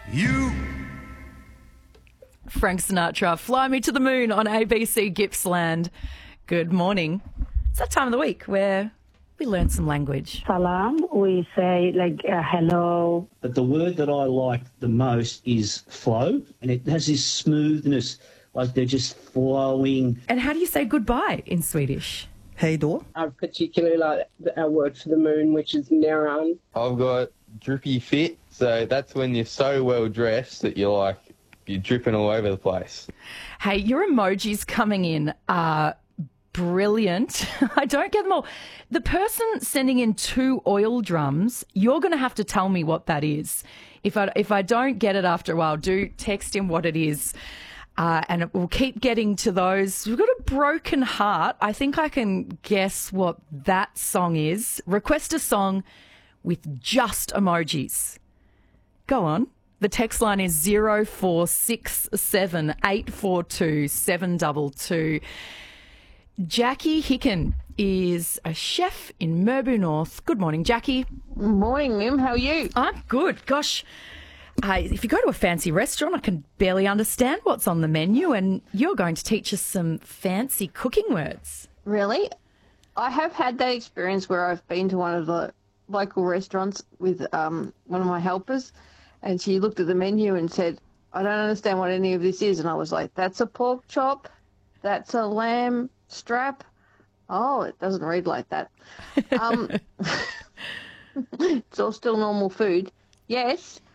You. Frank Sinatra, Fly Me to the Moon on ABC Gippsland. Good morning. It's that time of the week where we learn some language. Salam, we say like hello. But the word that I like the most is flow, and it has this smoothness, like they're just flowing. And how do you say goodbye in Swedish? Hej då. I particularly like our word for the moon, which is neran. I've got drippy fit, so that's when you're so well dressed that you're dripping all over the place. Hey, your emojis coming in are brilliant. I don't get them all. The person sending in 2 oil drums, you're going to have to tell me what that is. If I don't get it after a while, do text him what it is. And we'll keep getting to those. We've got a broken heart. I think I can guess what that song is. Request a song with just emojis. Go on. The text line is 0467 842 722. Jackie Hicken is a chef in Merbu North. Good morning, Jackie. Morning, Mim. How are you? I'm good. Gosh, if you go to a fancy restaurant, I can barely understand what's on the menu, and you're going to teach us some fancy cooking words. Really? I have had that experience where I've been to one of the local restaurants with one of my helpers, and she looked at the menu and said, I don't understand what any of this is. And I was like, that's a pork chop. That's a lamb strap. Oh, it doesn't read like that. It's all still normal food. Yes,